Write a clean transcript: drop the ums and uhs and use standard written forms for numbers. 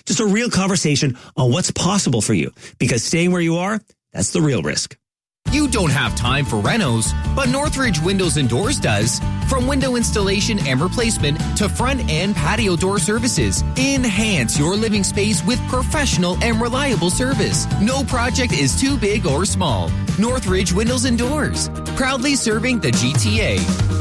Just a real conversation on what's possible for you. Because staying where you are, that's the real risk. You don't have time for renos, but Northridge Windows and Doors does. From window installation and replacement to front and patio door services, enhance your living space with professional and reliable service. No project is too big or small. Northridge Windows and Doors, proudly serving the GTA.